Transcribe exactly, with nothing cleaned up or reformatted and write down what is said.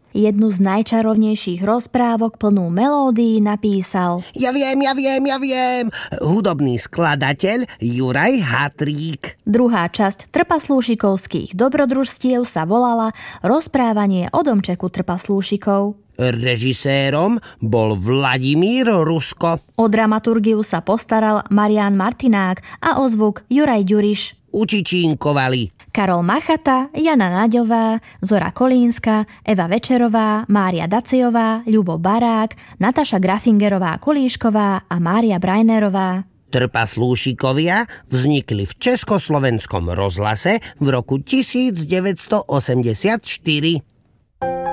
Jednu z najčarovnejších rozprávok plnú melódií napísal Ja viem, ja viem, ja viem, hudobný skladateľ Juraj Hatrík. Druhá časť trpaslúšikovských dobrodružstiev sa volala Rozprávanie o domčeku trpaslúšikov. Režisérom bol Vladimír Rusko. O dramaturgiu sa postaral Marián Martinák a o zvuk Juraj Ďuriš. Učičínkovali Karol Machata, Jana Naďová, Zora Kolínska, Eva Večerová, Mária Dacejová, Ľubo Barák, Nataša Grafingerová Kolíšková a Mária Brajnerová. Trpaslúšikovia vznikli v Československom rozhlase v roku devätnásť osemdesiatštyri.